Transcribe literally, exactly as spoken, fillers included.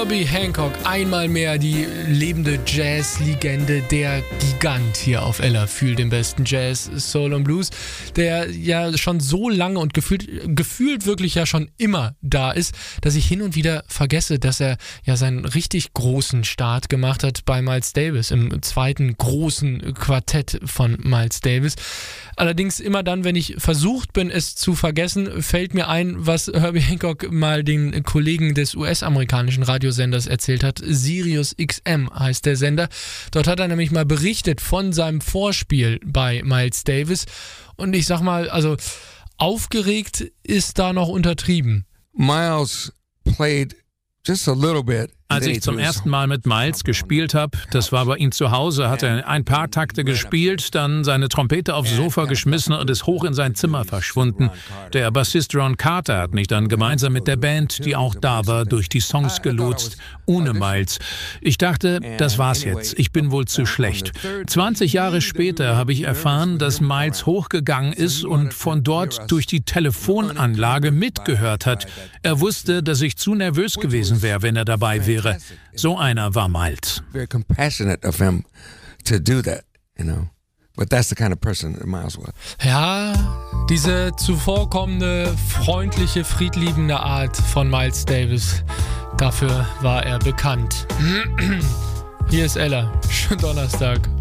Herbie Hancock, einmal mehr die lebende Jazz-Legende, der Gigant hier auf Ella für den besten Jazz, Soul und Blues, der ja schon so lange und gefühlt, gefühlt wirklich ja schon immer da ist, dass ich hin und wieder vergesse, dass er ja seinen richtig großen Start gemacht hat bei Miles Davis, im zweiten großen Quartett von Miles Davis. Allerdings immer dann, wenn ich versucht bin, es zu vergessen, fällt mir ein, was Herbie Hancock mal den Kollegen des U S-amerikanischen Radiosenders erzählt hat. Sirius X M heißt der Sender. Dort hat er nämlich mal berichtet von seinem Vorspiel bei Miles Davis. Und ich sag mal, also aufgeregt ist da noch untertrieben. Miles played just a little bit. Als ich zum ersten Mal mit Miles gespielt habe, das war bei ihm zu Hause, hat er ein paar Takte gespielt, dann seine Trompete aufs Sofa geschmissen und ist hoch in sein Zimmer verschwunden. Der Bassist Ron Carter hat mich dann gemeinsam mit der Band, die auch da war, durch die Songs gelotst, ohne Miles. Ich dachte, das war's jetzt, ich bin wohl zu schlecht. zwanzig Jahre später habe ich erfahren, dass Miles hochgegangen ist und von dort durch die Telefonanlage mitgehört hat. Er wusste, dass ich zu nervös gewesen wäre, wenn er dabei wäre. So einer war Miles. Very compassionate of him to do that, you know. But that's the kind of person that Miles was. Ja, diese zuvorkommende, freundliche, friedliebende Art von Miles Davis, dafür war er bekannt. Hier ist Ella. Schönen Donnerstag.